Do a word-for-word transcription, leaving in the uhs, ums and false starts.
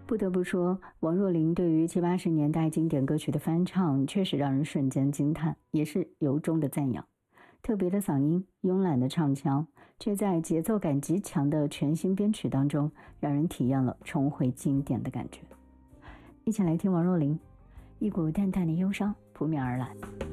不得不说，王若琳对于七八十年代经典歌曲的翻唱确实让人瞬间惊叹，也是由衷的赞扬。特别的嗓音，慵懒的唱腔，却在节奏感极强的全新编曲当中，让人体验了重回经典的感觉。一起来听王若琳，一股淡淡的忧伤扑面而来。